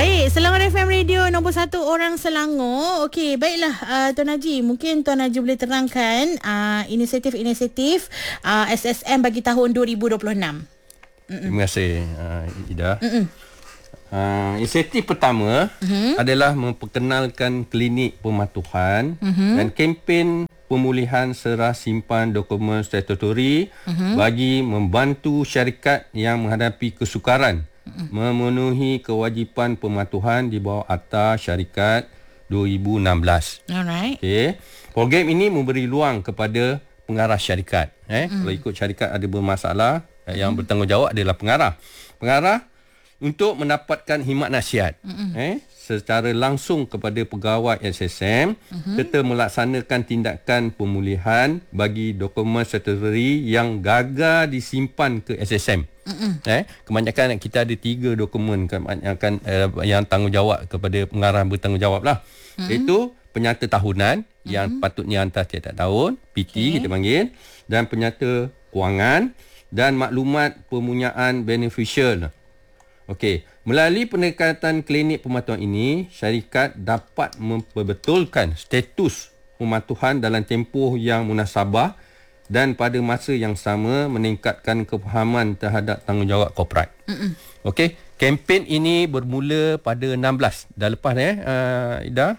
Baik, Selangor FM Radio nombor 1 orang Selangor. Okey, baiklah Tuan Haji, mungkin Tuan Haji boleh terangkan inisiatif SSM bagi tahun 2026. Terima kasih Ida. Inisiatif pertama adalah memperkenalkan klinik pematuhan dan kempen pemulihan serah simpan dokumen statutori bagi membantu syarikat yang menghadapi kesukaran memenuhi kewajipan pematuhan di bawah Akta Syarikat 2016. Alright. Okey. Program ini memberi ruang kepada pengarah syarikat. Kalau ikut syarikat ada bermasalah, yang bertanggungjawab adalah pengarah. Pengarah untuk mendapatkan khidmat nasihat secara langsung kepada pegawai SSM serta melaksanakan tindakan pemulihan bagi dokumen statutori yang gagal disimpan ke SSM. Kebanyakan kita ada 3 dokumen kebanyakan yang tanggungjawab kepada pengarah bertanggungjawab lah. Iaitu penyata tahunan yang patutnya hantar tiap-tiap tahun, PT kita panggil, dan penyata kewangan dan maklumat pempunyaan beneficial. Okey, melalui pendekatan klinik pematuhan ini, syarikat dapat memperbetulkan status pematuhan dalam tempoh yang munasabah dan pada masa yang sama meningkatkan kefahaman terhadap tanggungjawab korporat. Okey, kempen ini bermula pada 16 dah lepas Ida,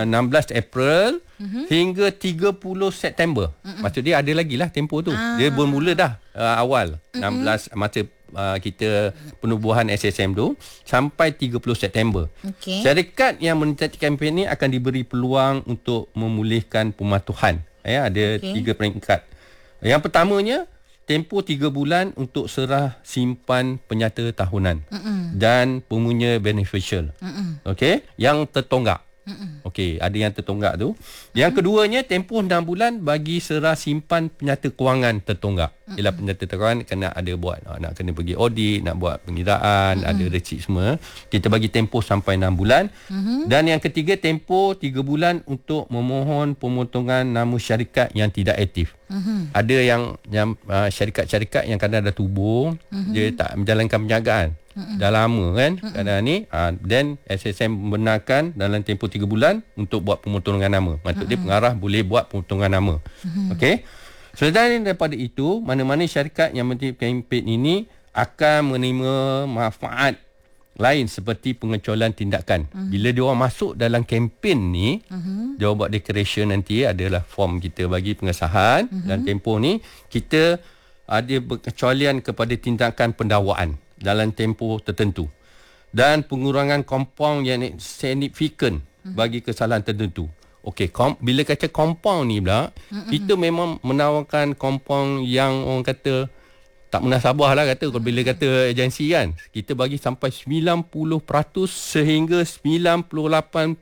16 April hingga 30 September. Maksud dia ada lagi lah tempoh tu. Dia bermula dah awal 16 masa kita penubuhan SSM tu sampai 30 September. Syarikat yang menyertai kempen ini akan diberi peluang untuk memulihkan pematuhan. Ada 3 peringkat. Yang pertamanya, tempoh 3 bulan untuk serah simpan penyata tahunan dan pemunya beneficial. Okey, yang tertonggak. Okey, ada yang tertonggak tu. Yang keduanya, tempoh 6 bulan bagi serah simpan penyata kewangan tertonggak. Ialah penyata kewangan kena ada buat, nak kena pergi audit, nak buat pengiraan, ada resip semua. Kita bagi tempoh sampai 6 bulan. Dan yang ketiga, tempoh 3 bulan untuk memohon pemotongan nama syarikat yang tidak aktif. Ada yang syarikat-syarikat yang kadang dah tubuh, dia tak menjalankan penjagaan. Dah lama kan keadaan ni, then SSM membenarkan dalam tempoh 3 bulan untuk buat pemotongan nama. Maksud dia pengarah boleh buat pemotongan nama. Okey. Selain daripada itu, mana-mana syarikat yang menerima kempen ini akan menerima manfaat lain seperti pengecualian tindakan. Bila dia orang masuk dalam kempen ni, dia orang buat declaration, nanti adalah form kita bagi pengesahan, dan tempoh ni kita ada pengecualian kepada tindakan pendakwaan dalam tempoh tertentu dan pengurangan kompaun yang signifikan bagi kesalahan tertentu. Okey, bila kata kompaun ni pula, kita memang menawarkan kompaun yang orang kata tak munasabah lah kata. Kalau bila kata agensi kan, kita bagi sampai 90% sehingga 98.7%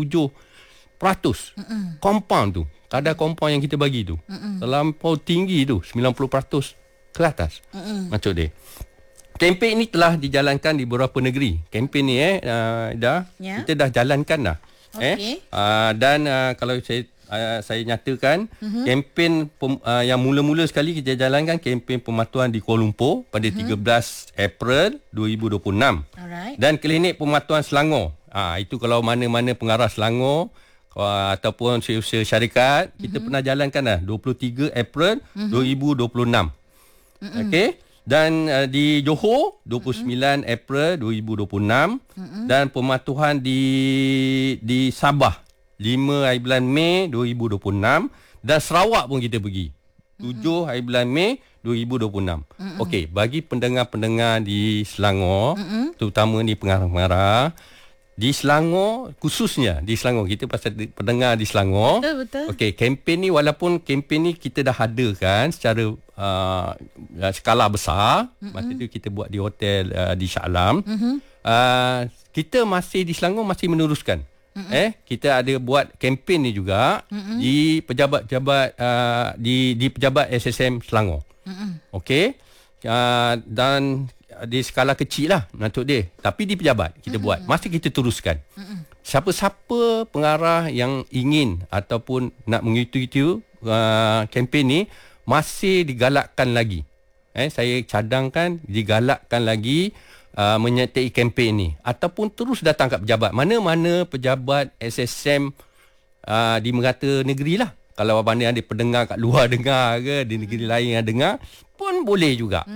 kompaun tu. Kadar kompaun yang kita bagi tu terlampau tinggi tu, 90% ke atas. Maksud dia, kempen ini telah dijalankan di beberapa negeri. Kempen ni kita dah jalankan dah. Dan kalau saya nyatakan, kempen yang mula-mula sekali kita jalankan kempen pematuhan di Kuala Lumpur pada 13 April 2026. Dan klinik pematuhan Selangor. Itu kalau mana-mana pengarah Selangor ataupun usaha syarikat, kita pernah jalankan dah 23 April 2026. Okey. Dan di Johor 29 April 2026 dan pematuhan di Sabah 5 hari bulan Mei 2026 dan Sarawak pun kita pergi 7 hari bulan Mei 2026. Okey, bagi pendengar-pendengar di Selangor, terutama ni pengarah-pengarah di Selangor, khususnya di Selangor, kita pasal pendengar di Selangor. Betul. Okey, kempen ni, walaupun kempen ni kita dah adakan secara skala besar, masa tu kita buat di hotel di Shah Alam, kita masih di Selangor masih meneruskan. Kita ada buat kempen ni juga di pejabat-pejabat di pejabat SSM Selangor. Okey, dan di skala kecil lah maksud dia, tapi di pejabat kita buat, masih kita teruskan. Siapa-siapa pengarah yang ingin ataupun nak mengikuti kempen ni, masih digalakkan lagi. Saya cadangkan digalakkan lagi menyertai kempen ni ataupun terus datang kat pejabat. Mana-mana pejabat SSM di merata negeri lah. Kalau mana ada pendengar kat luar dengar ke, di negeri lain yang dengar pun boleh juga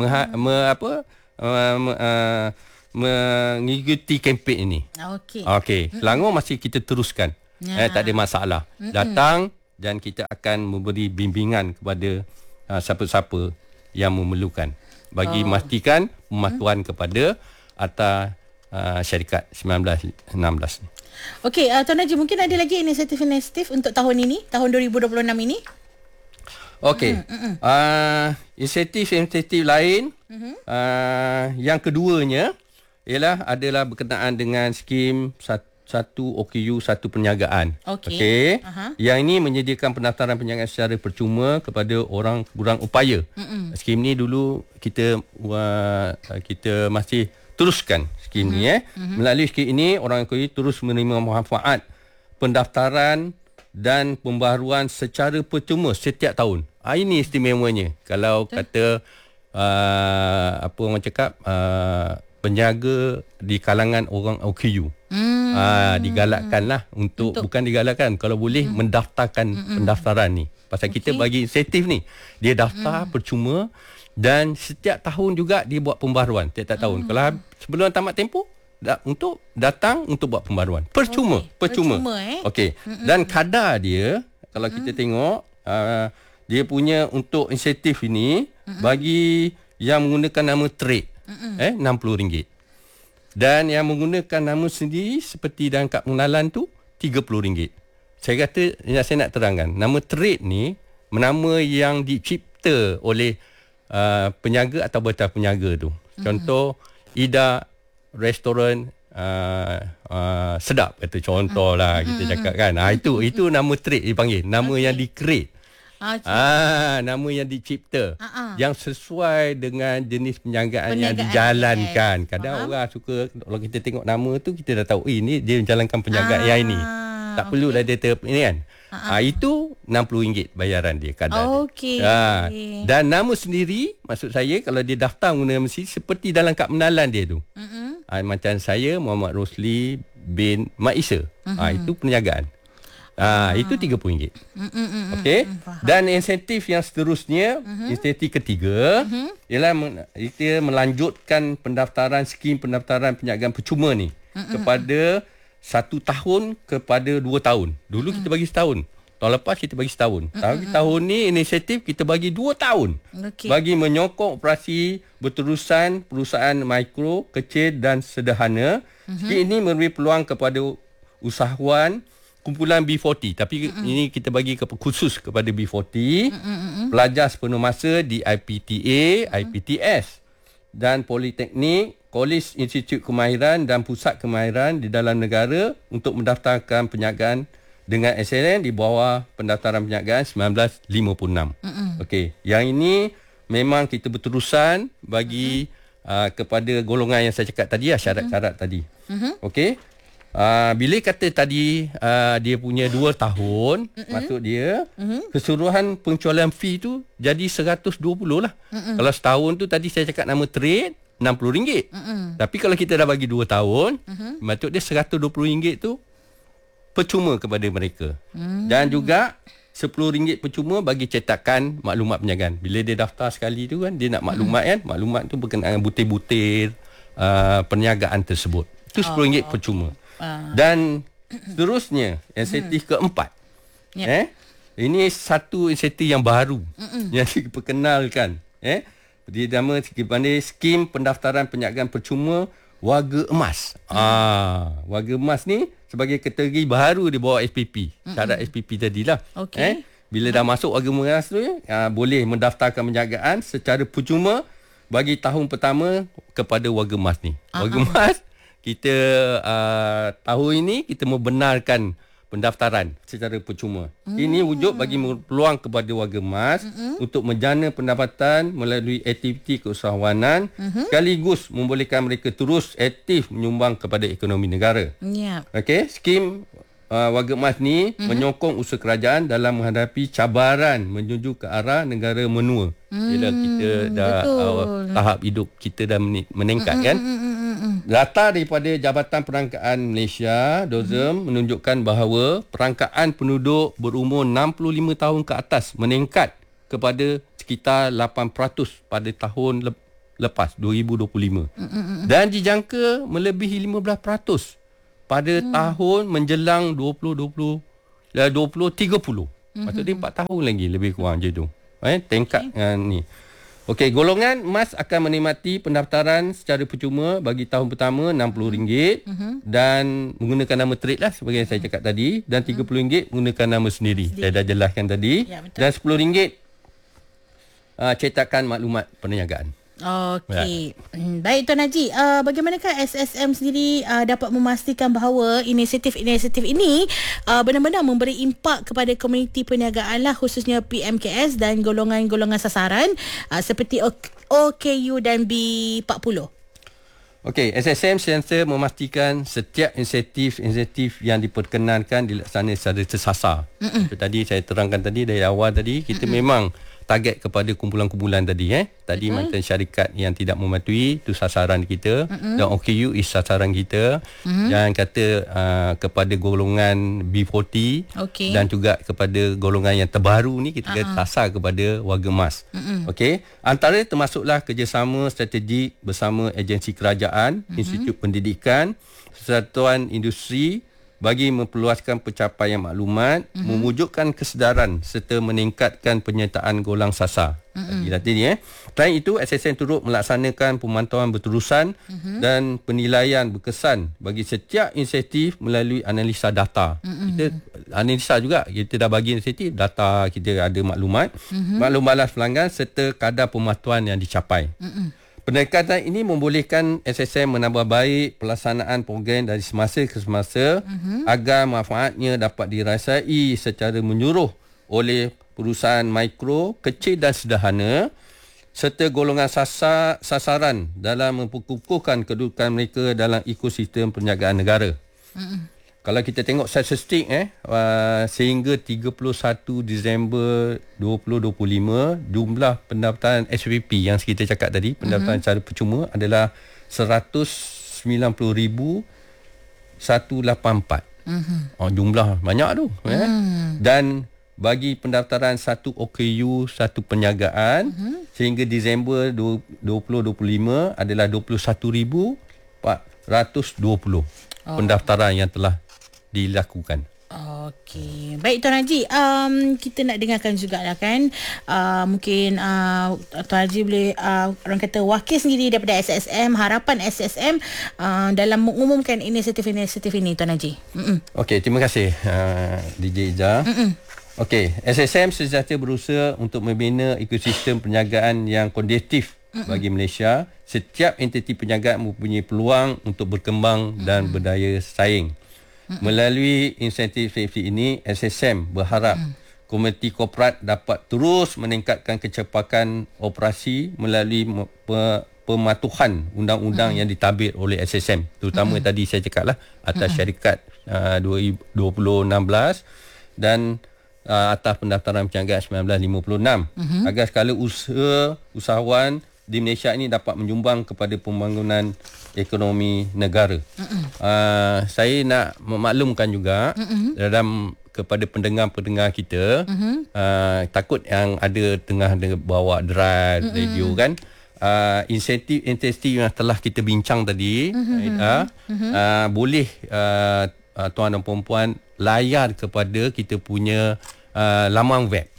mengikuti kempen ini. Okey. Selangor masih kita teruskan. Tak ada masalah. Datang dan kita akan memberi bimbingan kepada siapa-siapa yang memerlukan bagi memastikan pematuhan kepada Akta Syarikat 1916 ni. Okey, Tuan Haji, mungkin ada lagi inisiatif untuk tahun ini, tahun 2026 ini? Okey. Inisiatif lain yang keduanya adalah berkenaan dengan skim satu OKU, satu perniagaan. Okey. Yang ini menyediakan pendaftaran perniagaan secara percuma kepada orang kurang upaya. Skim ni dulu kita masih teruskan skim ni. Melalui skim ini orang OKU terus menerima manfaat pendaftaran dan pembaharuan secara percuma setiap tahun. Ini istimewanya. Kalau kata apa orang cakap, penjaga di kalangan orang OKU. Digalakkanlah untuk bukan digalakkan, kalau boleh mendaftarkan pendaftaran ni. Pasal kita bagi insentif ni. Dia daftar percuma dan setiap tahun juga dia buat pembaharuan tiap-tiap tahun. Kalau sebelum tamat tempoh untuk datang untuk buat pembaharuan. Percuma. Okey. Dan kadar dia kalau kita tengok dia punya untuk insentif ini bagi yang menggunakan nama trade RM60. Dan yang menggunakan nama sendiri seperti dalam kad pengenalan tu RM30. Saya kata, saya nak terangkan, nama trade ni nama yang dicipta oleh penyaga atau betul penyaga tu. Contoh Ida restoran sedap kata contoh lah kita cakap kan. Itu nama trade dipanggil, nama yang di-create. Nama yang dicipta yang sesuai dengan jenis perniagaan yang dijalankan. Kadang orang suka, kalau kita tengok nama tu kita dah tahu ini dia menjalankan perniagaan yang ini. Tak perlu dah dia ini kan. Itu RM60 bayaran dia kadar dia. Dan nama sendiri, maksud saya kalau dia daftar guna nama sendiri seperti dalam kad pengenalan dia tu. Macam saya Muhammad Rosli bin Mak Isa. Itu perniagaan. Itu RM30. Okey. Dan insentif yang seterusnya, insentif ketiga ialah kita melanjutkan pendaftaran skim pendaftaran perniagaan percuma ni kepada 1 tahun kepada 2 tahun. Dulu kita bagi setahun. Tahun lepas kita bagi setahun. Tahun ni inisiatif kita bagi 2 tahun. Bagi menyokong operasi berterusan perusahaan mikro, kecil dan sederhana. Skim ini memberi peluang kepada usahawan kumpulan B40, tapi ini kita bagi khusus kepada B40, pelajar sepenuh masa di IPTA, IPTS dan Politeknik, Kolej Institut Kemahiran dan Pusat Kemahiran di dalam negara untuk mendaftarkan perniagaan dengan SNN di bawah pendaftaran perniagaan 1956. Okey, yang ini memang kita berterusan bagi kepada golongan yang saya cakap tadi, syarat-syarat tadi. Okey. Bila kata tadi dia punya 2 tahun, maksud dia keseluruhan pengecualian fee tu jadi 120 lah. Kalau setahun tu tadi saya cakap nama trade RM60. Tapi kalau kita dah bagi 2 tahun, maksud dia RM120 tu percuma kepada mereka. Dan juga RM10 percuma bagi cetakan maklumat perniagaan. Bila dia daftar sekali tu kan, dia nak maklumat kan, maklumat tu berkenaan butir-butir perniagaan tersebut. Itu RM10 percuma. Dan seterusnya insentif keempat. Ini satu insentif yang baru yang diperkenalkan. Dia nama skim pendaftaran perniagaan percuma warga emas. Warga emas ni sebagai kategori baru di bawah SPP. Syarat SPP tadilah. Bila dah masuk warga emas tu boleh mendaftarkan perniagaan secara percuma bagi tahun pertama kepada warga emas ni. Warga emas kita tahun ini kita membenarkan pendaftaran secara percuma. Ini wujud bagi peluang kepada warga emas untuk menjana pendapatan melalui aktiviti keusahawanan sekaligus membolehkan mereka terus aktif menyumbang kepada ekonomi negara. Okey, skim Warga Emas ni menyokong usaha kerajaan dalam menghadapi cabaran menuju ke arah negara menua. Bila kita dah tahap hidup kita dah meningkat kan. Data daripada Jabatan Perangkaan Malaysia DOZEM menunjukkan bahawa perangkaan penduduk berumur 65 tahun ke atas meningkat kepada sekitar 8% pada tahun lepas 2025 dan dijangka melebihi 15% pada tahun menjelang 2030. Maksudnya 4 tahun lagi lebih kurang je tu. Tingkat ni. Okey, golongan emas akan menikmati pendaftaran secara percuma bagi tahun pertama RM60 dan menggunakan nama trade lah sebagai yang saya cakap tadi, dan RM30 menggunakan nama sendiri. Saya dah jelaskan tadi. Ya, dan RM10 cetakan maklumat perniagaan. Okey. Baik Tuan Haji, bagaimanakah SSM sendiri dapat memastikan bahawa inisiatif-inisiatif ini benar-benar memberi impak kepada komuniti perniagaan lah, khususnya PMKS dan golongan-golongan sasaran seperti OKU dan B40? Okey, SSM sentiasa memastikan setiap inisiatif yang diperkenankan dilaksanakan secara tersasar. Seperti tadi saya terangkan tadi dari awal tadi, kita memang target kepada kumpulan-kumpulan tadi. Tadi macam syarikat yang tidak mematuhi, itu sasaran kita. Dan OKU is sasaran kita. Jangan kata kepada golongan B40 dan juga kepada golongan yang terbaru ni, kita sasar kepada warga emas. Okey, antara termasuklah kerjasama strategik bersama agensi kerajaan, institut pendidikan, persatuan industri bagi memperluaskan pencapaian maklumat, mewujudkan kesedaran serta meningkatkan penyertaan golongan sasar. Selain itu, SSM turut melaksanakan pemantauan berterusan dan penilaian berkesan bagi setiap inisiatif melalui analisa data. Kita analisa juga, kita dah bagi inisiatif, data kita ada maklumat, maklum balas pelanggan serta kadar pematuhan yang dicapai. Pendekatan ini membolehkan SSM menambah baik pelaksanaan program dari semasa ke semasa agar manfaatnya dapat dirasai secara menyeluruh oleh perusahaan mikro, kecil dan sederhana serta golongan sasaran dalam memperkukuhkan kedudukan mereka dalam ekosistem perniagaan negara. Kalau kita tengok statistik sehingga 31 Disember 2025, jumlah pendaftaran SPP yang kita cakap tadi, pendaftaran secara percuma adalah 190,184. Jumlah banyak tu. Dan bagi pendaftaran satu OKU, satu perniagaan sehingga Disember 2025 adalah 21,420 pendaftaran yang telah dilakukan. Okey. Baik Tuan Haji, kita nak dengarkan jugalah kan. Mungkin Tuan Haji boleh orang kata wakil sendiri daripada SSM, harapan SSM dalam mengumumkan inisiatif-inisiatif ini Tuan Haji. Okey, terima kasih DJ Ija. Okey, SSM sejatinya berusaha untuk membina ekosistem perniagaan yang kondusif bagi Malaysia. Setiap entiti perniagaan mempunyai peluang untuk berkembang dan berdaya saing. Melalui insentif safety ini, SSM berharap komuniti korporat dapat terus meningkatkan kecepatan operasi melalui pematuhan undang-undang yang ditadbir oleh SSM. Terutama tadi saya cakap lah atas syarikat 2016 dan atas pendaftaran perniagaan 1956 agar skala usahawan di Malaysia ini dapat menyumbang kepada pembangunan ekonomi negara. Saya nak memaklumkan juga dalam kepada pendengar-pendengar kita, takut yang ada tengah bawa drive radio kan, insentif yang telah kita bincang tadi, boleh tuan dan perempuan layar kepada kita punya laman web.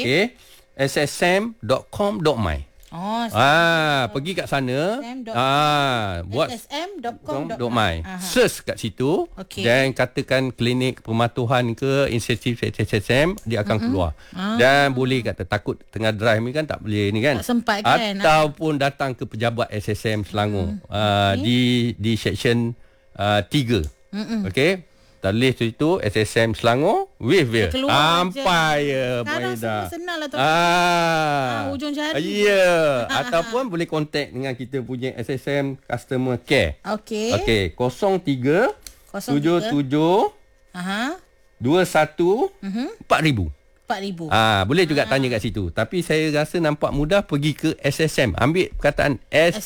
ssm.com.my. Pergi kat sana, buat ssm.com.my, search kat situ, dan katakan klinik pematuhan ke insentif SSM, dia akan keluar. Dan boleh kata takut tengah drive ni kan, tak boleh ni kan, tak sempat kan, ataupun datang ke pejabat SSM Selangor di section 3. Okey, tulis itu SSM Selangor, wave dia sampai ya. Sekarang semua senang lah tu. Ujung jari. Ya. Ataupun boleh kontak dengan kita punya SSM Customer Care. Okey. 03 77 77 21 RM4,000. Boleh juga tanya kat situ. Tapi saya rasa nampak mudah pergi ke SSM. Ambil perkataan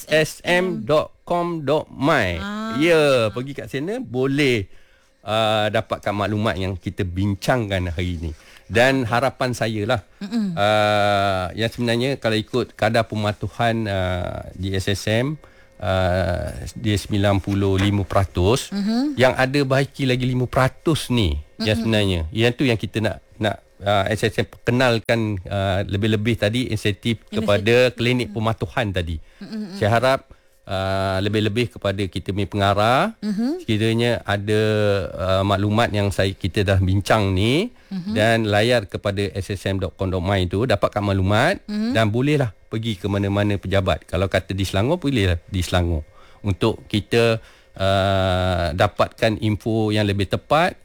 ssm.com.my. Ya, pergi kat sana boleh dapatkan maklumat yang kita bincangkan hari ini. Dan harapan saya lah, yang sebenarnya kalau ikut kadar pematuhan di SSM, dia 95%, yang ada baiki lagi 5% ni yang sebenarnya. Yang tu yang kita nak SSM perkenalkan lebih-lebih tadi insentif kepada klinik pematuhan tadi. Saya harap lebih-lebih kepada kita punya pengarah, sekiranya ada maklumat yang kita dah bincang ni, dan layar kepada ssm.com.my tu dapatkan maklumat, dan bolehlah pergi ke mana-mana pejabat. Kalau kata di Selangor, bolehlah di Selangor untuk kita dapatkan info yang lebih tepat